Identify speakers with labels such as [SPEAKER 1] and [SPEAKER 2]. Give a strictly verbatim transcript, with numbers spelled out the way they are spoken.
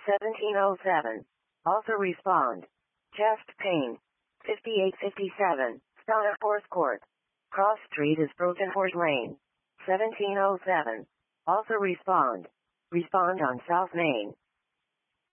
[SPEAKER 1] seventeen oh seven. Also respond. Chest pain. fifty-eight fifty-seven. Star Horse Court. Cross Street is Broken Horse Lane. seventeen oh seven. Also respond. Respond on South Main.